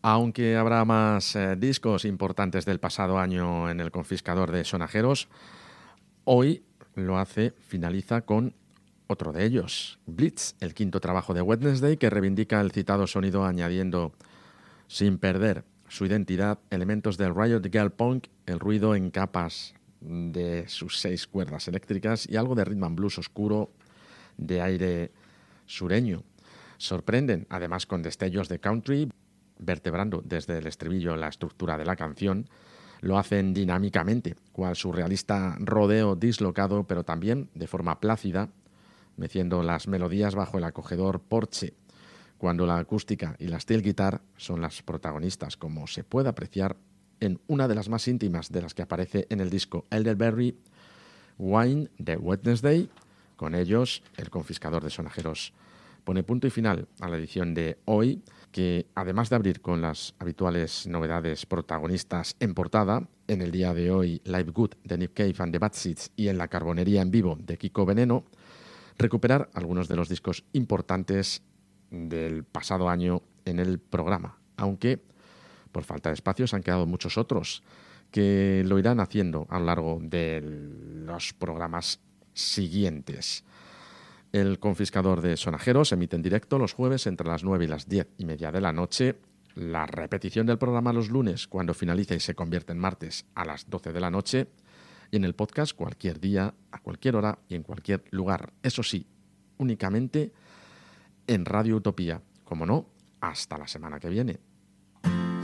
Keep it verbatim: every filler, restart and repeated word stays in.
Aunque habrá más eh, discos importantes del pasado año en el confiscador de sonajeros, hoy lo hace, finaliza con otro de ellos, Blitz, el quinto trabajo de Wednesday, que reivindica el citado sonido añadiendo, sin perder su identidad, elementos del Riot Girl Punk, el ruido en capas de sus seis cuerdas eléctricas y algo de rhythm and blues oscuro de aire sureño. Sorprenden, además, con destellos de country, vertebrando desde el estribillo la estructura de la canción. Lo hacen dinámicamente, cual surrealista rodeo dislocado, pero también de forma plácida, meciendo las melodías bajo el acogedor porche, cuando la acústica y la steel guitar son las protagonistas, como se puede apreciar en una de las más íntimas de las que aparece en el disco Elderberry, Wine de Wednesday. Con ellos, el confiscador de sonajeros pone punto y final a la edición de hoy, que además de abrir con las habituales novedades protagonistas en portada, en el día de hoy Live Good de Nick Cave and the Bad Seeds y en la Carbonería en vivo de Kiko Veneno, recuperar algunos de los discos importantes del pasado año en el programa, aunque por falta de espacios han quedado muchos otros que lo irán haciendo a lo largo de los programas siguientes. El confiscador de sonajeros emite en directo los jueves entre las nueve y las diez y media de la noche. La repetición del programa los lunes, cuando finaliza y se convierte en martes, a las doce de la noche. Y en el podcast cualquier día, a cualquier hora y en cualquier lugar. Eso sí, únicamente en Radio Utopía. Como no, hasta la semana que viene.